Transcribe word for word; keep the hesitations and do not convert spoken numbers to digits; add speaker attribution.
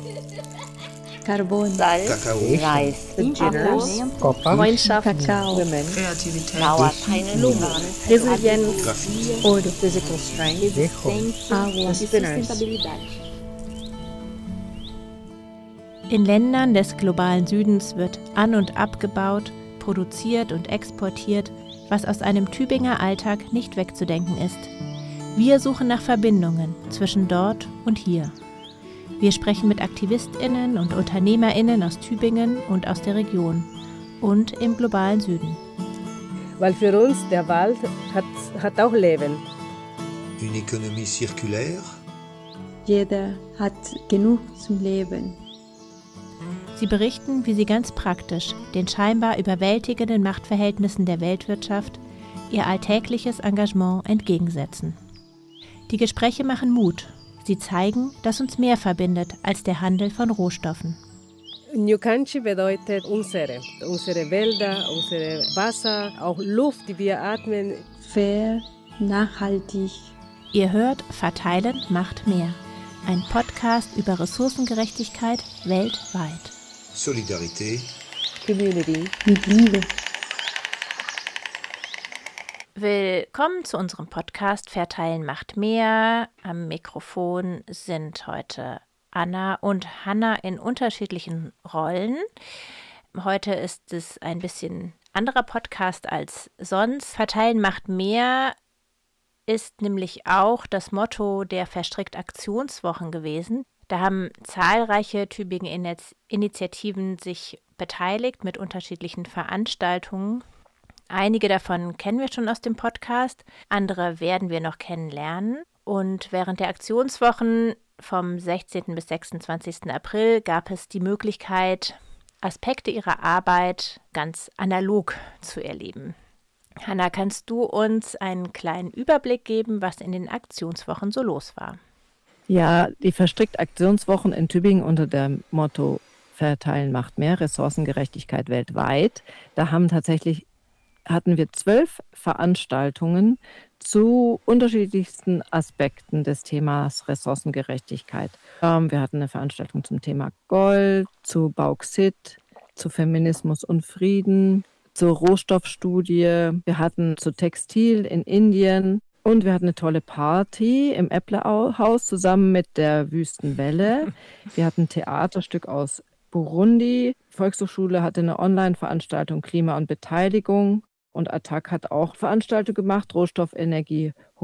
Speaker 1: Carbon,
Speaker 2: Salz,
Speaker 3: Kakao,
Speaker 2: Reis,
Speaker 1: Beginners,
Speaker 4: Kopper,
Speaker 5: Freundschaft,
Speaker 1: Kakao,
Speaker 5: Women,
Speaker 6: Kreativität,
Speaker 2: Mauersteine, Blumen,
Speaker 5: Resilienz,
Speaker 3: grafite,
Speaker 1: ouro, physical strength,
Speaker 6: resistência
Speaker 1: água,
Speaker 6: e
Speaker 1: spinners.
Speaker 6: sustentabilidade.
Speaker 7: In Ländern des globalen Südens wird an- und abgebaut, produziert und exportiert, was aus einem Tübinger Alltag nicht wegzudenken ist. Wir suchen nach Verbindungen zwischen dort und hier. Wir sprechen mit AktivistInnen und UnternehmerInnen aus Tübingen und aus der Region und im globalen Süden.
Speaker 5: weil für uns der Wald hat, hat auch Leben.
Speaker 3: une économie circulaire,
Speaker 1: Jeder hat genug zum Leben.
Speaker 7: Sie berichten, wie sie ganz praktisch den scheinbar überwältigenden Machtverhältnissen der Weltwirtschaft ihr alltägliches Engagement entgegensetzen. Die Gespräche machen Mut. Sie zeigen, dass uns mehr verbindet als der Handel von Rohstoffen.
Speaker 5: Nyukanchi bedeutet unsere, unsere Wälder, unsere Wasser, auch Luft, die wir atmen.
Speaker 1: Fair, nachhaltig,
Speaker 7: Ihr hört Verteilen macht mehr. Ein Podcast über Ressourcengerechtigkeit weltweit.
Speaker 3: solidarité,
Speaker 5: Community.
Speaker 1: mit Liebe.
Speaker 7: Willkommen zu unserem Podcast Verteilen macht mehr. Am Mikrofon sind heute Anna und Hanna in unterschiedlichen Rollen. Heute ist es ein bisschen anderer Podcast als sonst. Verteilen macht mehr ist nämlich auch das Motto der Verstrickt-Aktionswochen gewesen. Da haben zahlreiche Tübingen-Initiativen sich beteiligt mit unterschiedlichen Veranstaltungen. Einige davon kennen wir schon aus dem Podcast, andere werden wir noch kennenlernen. Und während der Aktionswochen vom sechzehnten bis sechsundzwanzigsten April gab es die Möglichkeit, Aspekte ihrer Arbeit ganz analog zu erleben. Hanna, kannst du uns einen kleinen Überblick geben, was in den Aktionswochen so los war?
Speaker 8: Ja, die Verstrickt-Aktionswochen in Tübingen unter dem Motto Verteilen macht mehr, Ressourcengerechtigkeit weltweit. Da haben tatsächlich, hatten wir zwölf Veranstaltungen zu unterschiedlichsten Aspekten des Themas Ressourcengerechtigkeit. Ähm, wir hatten eine Veranstaltung zum Thema Gold, zu Bauxit, zu Feminismus und Frieden, zur Rohstoffstudie. Wir hatten zu Textil in Indien. Und wir hatten eine tolle Party im Äpplehaus zusammen mit der Wüstenwelle. Wir hatten ein Theaterstück aus Burundi. Die Volkshochschule hatte eine Online-Veranstaltung Klima und Beteiligung. Und Attac hat auch Veranstaltungen gemacht, Rohstoff, Energie,